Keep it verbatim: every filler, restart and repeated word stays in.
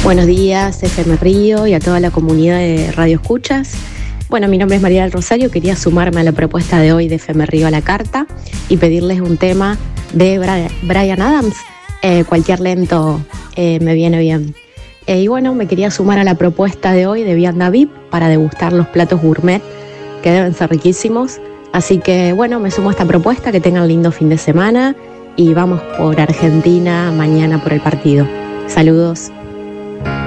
Buenos días, F M Río y a toda la comunidad de Radio Escuchas. Bueno, mi nombre es María del Rosario, quería sumarme a la propuesta de hoy de F M Río a la carta y pedirles un tema de Bryan Adams. Eh, cualquier lento eh, me viene bien. Eh, y bueno, me quería sumar a la propuesta de hoy de Vianda V I P para degustar los platos gourmet que deben ser riquísimos. Así que bueno, me sumo a esta propuesta, que tengan lindo fin de semana y vamos por Argentina mañana por el partido. Saludos.